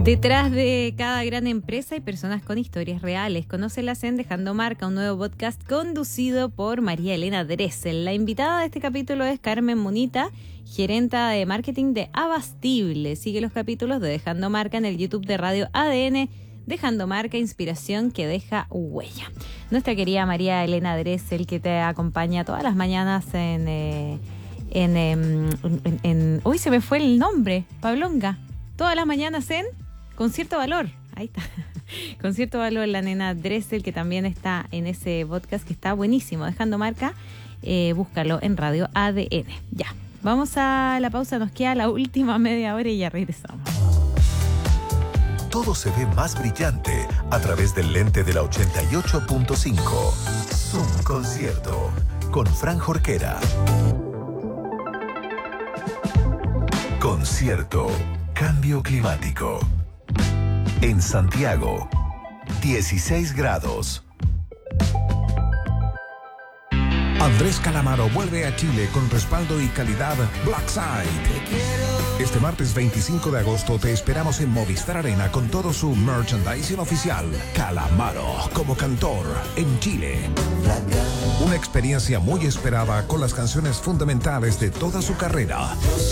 Detrás de cada gran empresa hay personas con historias reales. Conócelas en Dejando Marca, un nuevo podcast conducido por María Elena Dressel. La invitada de este capítulo es Carmen Munita, gerenta de marketing de Abastible. Sigue los capítulos de Dejando Marca en el YouTube de Radio ADN. Dejando Marca, inspiración que deja huella. Nuestra querida María Elena Dressel, que te acompaña todas las mañanas uy, se me fue el nombre, Pablonga. Todas las mañanas en Concierto Valor. Ahí está. Concierto Valor, la nena Dressel, que también está en ese podcast que está buenísimo. Dejando Marca, búscalo en Radio ADN. Ya, vamos a la pausa. Nos queda la última media hora y ya regresamos. Todo se ve más brillante a través del lente de la 88.5. Zoom Concierto con Fran Jorquera. Concierto Cambio Climático. En Santiago, 16 grados. Andrés Calamaro vuelve a Chile con respaldo y calidad Blackside. Este martes 25 de agosto te esperamos en Movistar Arena con todo su merchandising oficial. Calamaro como cantor en Chile. Una experiencia muy esperada con las canciones fundamentales de toda su carrera.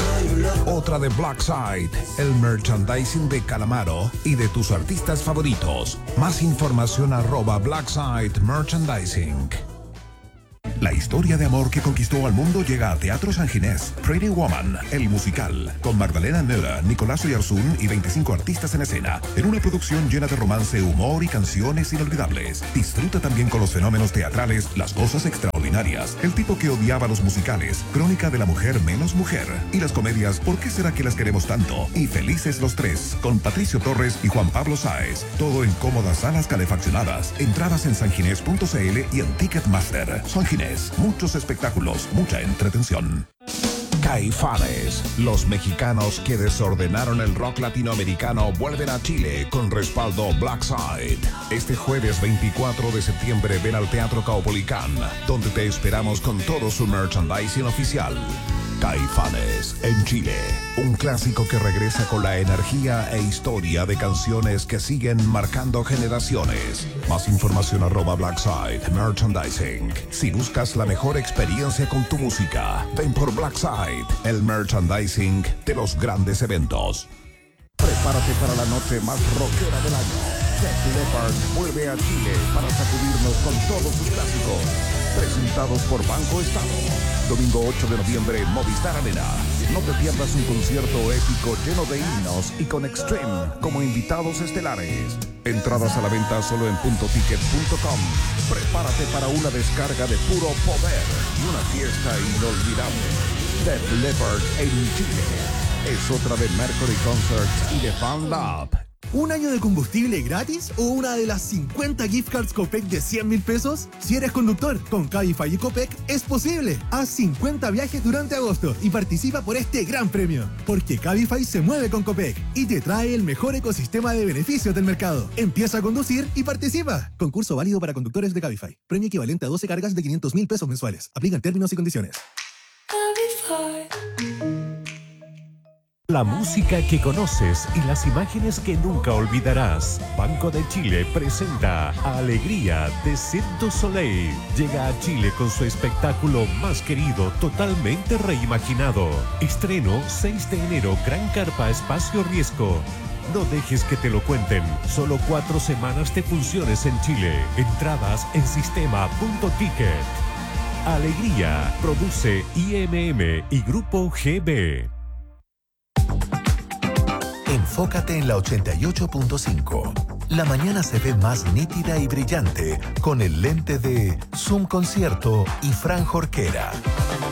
Otra de Blackside, el merchandising de Calamaro y de tus artistas favoritos. Más información @Blackside Merchandising. La historia de amor que conquistó al mundo llega a Teatro San Ginés. Pretty Woman, el musical, con Magdalena Nera, Nicolás Oyarzún y 25 artistas en escena, en una producción llena de romance, humor y canciones inolvidables. Disfruta también con los fenómenos teatrales, las cosas extraordinarias, el tipo que odiaba los musicales, Crónica de la mujer menos mujer, y las comedias ¿Por qué será que las queremos tanto? Y Felices los tres, con Patricio Torres y Juan Pablo Sáez. Todo en cómodas salas calefaccionadas. Entradas en sanginés.cl y en Ticketmaster. San Ginés. Muchos espectáculos, mucha entretención. Caifanes, los mexicanos que desordenaron el rock latinoamericano vuelven a Chile con respaldo Blackside. Este jueves 24 de septiembre ven al Teatro Caupolicán, donde te esperamos con todo su merchandising oficial. Caifanes en Chile, un clásico que regresa con la energía e historia de canciones que siguen marcando generaciones. Más información @Blackside Merchandising. Si buscas la mejor experiencia con tu música, ven por Blackside, el merchandising de los grandes eventos. Prepárate para la noche más rockera del año. Def Leppard vuelve a Chile para sacudirnos con todos sus clásicos. Presentados por Banco Estado. Domingo 8 de noviembre, Movistar Arena. No te pierdas un concierto épico lleno de himnos y con Extreme como invitados estelares. Entradas a la venta solo en puntoticket.com. Prepárate para una descarga de puro poder y una fiesta inolvidable. Def Leppard en Chile. Es otra de Mercury Concerts y de Fan Lab. ¿Un año de combustible gratis o una de las 50 gift cards Copec de 100.000 pesos? Si eres conductor, con Cabify y Copec es posible. Haz 50 viajes durante agosto y participa por este gran premio. Porque Cabify se mueve con Copec y te trae el mejor ecosistema de beneficios del mercado. Empieza a conducir y participa. Concurso válido para conductores de Cabify. Premio equivalente a 12 cargas de 500.000 pesos mensuales. Aplican términos y condiciones. Cabify. La música que conoces y las imágenes que nunca olvidarás. Banco de Chile presenta Alegría de Cirque du Soleil. Llega a Chile con su espectáculo más querido, totalmente reimaginado. Estreno 6 de enero, Gran Carpa Espacio Riesgo. No dejes que te lo cuenten. Solo 4 semanas de funciones en Chile. Entradas en sistema.ticket. Alegría produce IMM y Grupo GB. Enfócate en la 88.5. La mañana se ve más nítida y brillante con el lente de Zoom Concierto y Fran Jorquera.